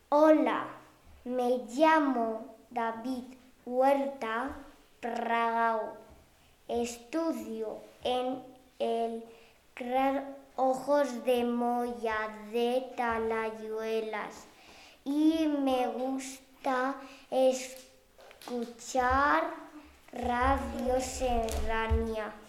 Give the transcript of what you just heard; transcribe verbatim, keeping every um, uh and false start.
Hola, me llamo David Huerta Pragao. Estudio en el CRAR Ojos de Moya de Talayuelas y me gusta escuchar Radio Serrania.